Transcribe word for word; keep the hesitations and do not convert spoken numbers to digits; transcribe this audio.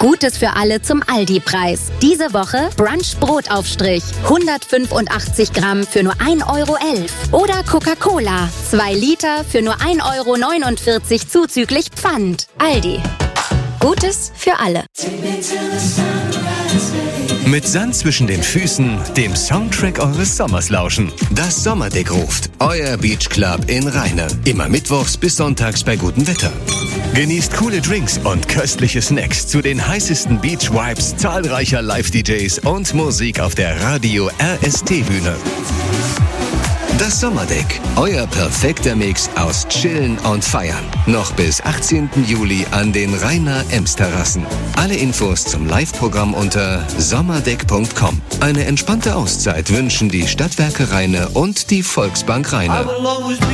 Gutes für alle zum Aldi-Preis. Diese Woche Brunch-Brotaufstrich. hundertfünfundachtzig Gramm für nur ein Euro elf. Oder Coca-Cola. zwei Liter für nur ein Euro neunundvierzig zuzüglich Pfand. Aldi. Gutes für alle. Mit Sand zwischen den Füßen, dem Soundtrack eures Sommers lauschen. Das Sommerdeck ruft. Euer Beach Club in Rheine. Immer mittwochs bis sonntags bei gutem Wetter. Genießt coole Drinks und köstliche Snacks zu den heißesten Beach Vibes zahlreicher Live-D Js und Musik auf der Radio R S T-Bühne. Das Sommerdeck. Euer perfekter Mix aus Chillen und Feiern. Noch bis achtzehnten Juli an den Rheiner Ems-Terrassen. Alle Infos zum Live-Programm unter sommerdeck punkt com. Eine entspannte Auszeit wünschen die Stadtwerke Rheine und die Volksbank Rheine.